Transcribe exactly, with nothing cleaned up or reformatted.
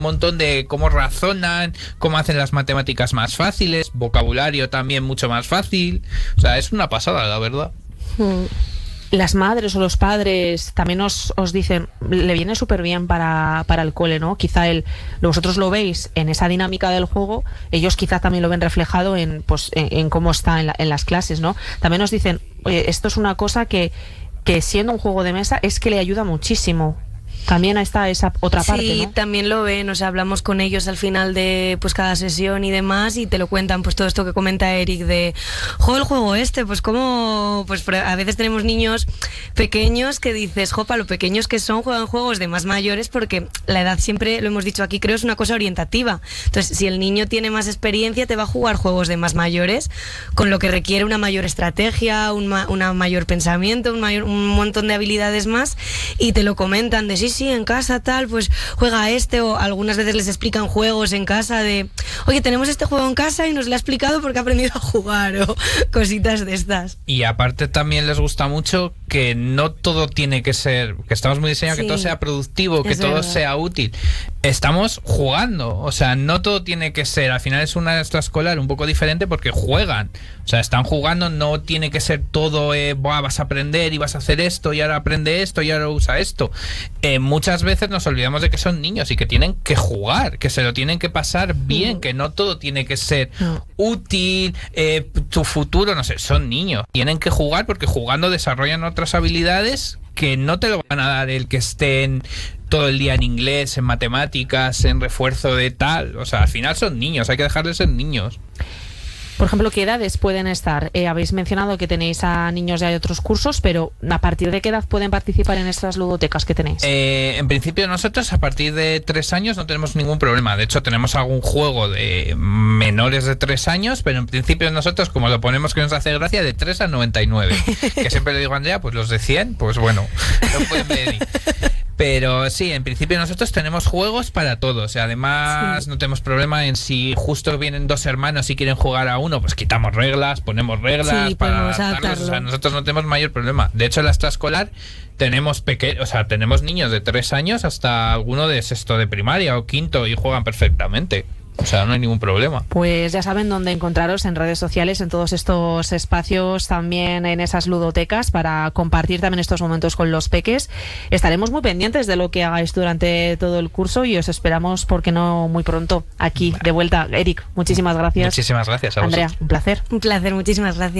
montón de cómo razonan, cómo hacen las matemáticas más fáciles, vocabulario también mucho más fácil. O sea, es una pasada, la verdad. Mm. Las madres o los padres también os, os dicen, le viene súper bien para, para el cole, ¿no? Quizá el, vosotros lo veis en esa dinámica del juego, ellos quizá también lo ven reflejado en, pues, en, en cómo está en, la, en las clases, ¿no? También os dicen, oye, esto es una cosa que, que siendo un juego de mesa es que le ayuda muchísimo. También está esa otra parte, sí, ¿no? también lo ven, o sea, hablamos con ellos al final de pues cada sesión y demás y te lo cuentan, pues todo esto que comenta Eric de, jo, el juego este, pues como, pues a veces tenemos niños pequeños que dices, jopa, lo pequeños que son, juegan juegos de más mayores porque la edad siempre, lo hemos dicho aquí, creo es una cosa orientativa. Entonces, si el niño tiene más experiencia, te va a jugar juegos de más mayores, con lo que requiere una mayor estrategia, un ma- una mayor pensamiento, un, mayor, un montón de habilidades más, y te lo comentan de sí, sí, en casa tal, pues juega este, o algunas veces les explican juegos en casa de, oye, tenemos este juego en casa y nos lo ha explicado porque ha aprendido a jugar, o cositas de estas. Y aparte también les gusta mucho que no todo tiene que ser, que estamos muy diseñados, sí, que todo sea productivo, que todo verdad. sea útil. Estamos jugando, o sea, no todo tiene que ser, al final es una extraescolar un poco diferente porque juegan, o sea, están jugando, no tiene que ser todo, eh, vas a aprender y vas a hacer esto y ahora aprende esto y ahora usa esto. Eh, muchas veces nos olvidamos de que son niños y que tienen que jugar, que se lo tienen que pasar bien, que no todo tiene que ser útil, eh, tu futuro, no sé, son niños, tienen que jugar porque jugando desarrollan otras habilidades que no te lo van a dar el que estén todo el día en inglés, en matemáticas, en refuerzo de tal. O sea, al final son niños, hay que dejarles ser niños. Por ejemplo, ¿qué edades pueden estar? Eh, habéis mencionado que tenéis a niños ya de otros cursos, pero ¿a partir de qué edad pueden participar en estas ludotecas que tenéis? Eh, en principio nosotros a partir de tres años no tenemos ningún problema. De hecho, tenemos algún juego de menores de tres años, pero en principio nosotros, como lo ponemos que nos hace gracia, de tres a noventa y nueve. Que siempre le digo a Andrea, pues los de cien, pues bueno, no pueden venir. Pero sí, en principio nosotros tenemos juegos para todos y además sí. no tenemos problema en si justo vienen dos hermanos y quieren jugar a uno, pues quitamos reglas, ponemos reglas sí, para adaptarlos. O sea, nosotros no tenemos mayor problema. De hecho, en la extraescolar tenemos peque- o sea, tenemos niños de tres años hasta alguno de sexto de primaria o quinto y juegan perfectamente. O sea, no hay ningún problema. Pues ya saben dónde encontraros en redes sociales, en todos estos espacios, también en esas ludotecas, para compartir también estos momentos con los peques. Estaremos muy pendientes de lo que hagáis durante todo el curso y os esperamos, porque no muy pronto, aquí, de vuelta. Eric, muchísimas gracias. Muchísimas gracias a vosotros. Andrea, un placer. Un placer, muchísimas gracias.